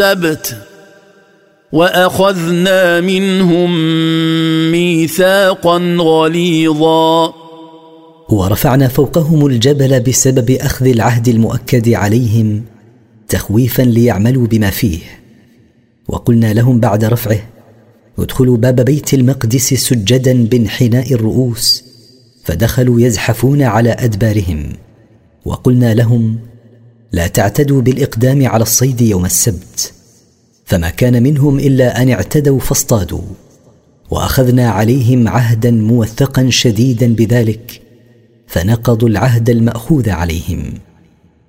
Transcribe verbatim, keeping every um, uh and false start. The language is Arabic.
السبت وأخذنا منهم ميثاقا غليظا ورفعنا فوقهم الجبل بسبب أخذ العهد المؤكد عليهم تخويفا ليعملوا بما فيه. وقلنا لهم بعد رفعه: ادخلوا باب بيت المقدس سجدا بانحناء الرؤوس، فدخلوا يزحفون على أدبارهم. وقلنا لهم: لا تعتدوا بالإقدام على الصيد يوم السبت، فما كان منهم إلا أن اعتدوا فاصطادوا. وأخذنا عليهم عهدا موثقا شديدا بذلك، فنقضوا العهد المأخوذ عليهم.